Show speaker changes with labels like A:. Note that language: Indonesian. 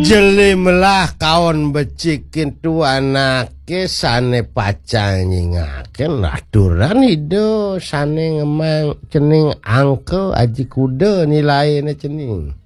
A: Jelimlah kaon becikin tu anake sane pacan nyingaken aturan hidup sane ngemang cening angkel aji kuda nilainya cening.